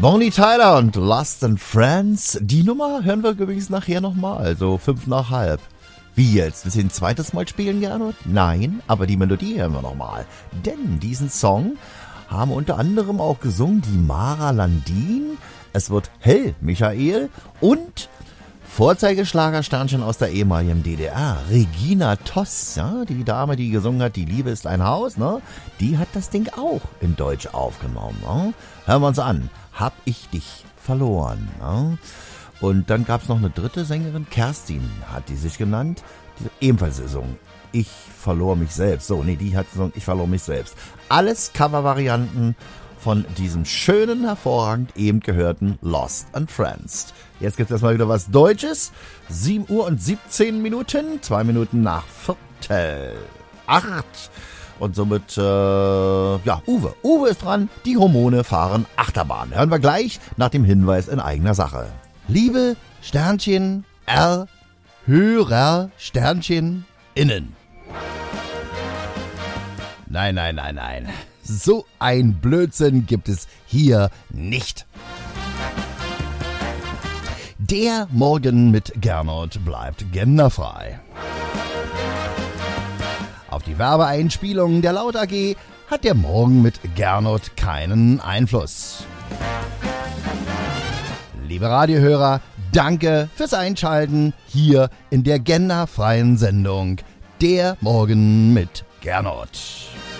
Bonnie Tyler und Lost and Friends. Die Nummer hören wir übrigens nachher nochmal, also 5 nach halb. Wie jetzt? Willst du ein zweites Mal spielen, Gernot? Nein, aber die Melodie hören wir nochmal. Denn diesen Song haben unter anderem auch gesungen die Mara Landin, es wird Hell Michael und Vorzeigeschlagersternchen aus der ehemaligen DDR, Regina Toss, ja, die Dame, die gesungen hat, die Liebe ist ein Haus, ne? Die hat das Ding auch in Deutsch aufgenommen. Ne? Hören wir uns an. Hab ich dich verloren. Ne? Und dann gab es noch eine dritte Sängerin, Kerstin hat die sich genannt, die ebenfalls gesungen. Ich verlor mich selbst. So, nee, die hat gesungen, ich verlor mich selbst. Alles Covervarianten von diesem schönen, hervorragend eben gehörten Lost and Friends. Jetzt gibt es erstmal wieder was Deutsches. 7 Uhr und 17 Minuten, 2 Minuten nach Viertel 8. Und somit, Uwe. Uwe ist dran, die Hormone fahren Achterbahn. Hören wir gleich nach dem Hinweis in eigener Sache. Liebe Sternchen R, Hörer Sternchen innen. Nein. So ein Blödsinn gibt es hier nicht. Der Morgen mit Gernot bleibt genderfrei. Auf die Werbeeinspielungen der Laut AG hat der Morgen mit Gernot keinen Einfluss. Liebe Radiohörer, danke fürs Einschalten hier in der genderfreien Sendung Der Morgen mit Gernot.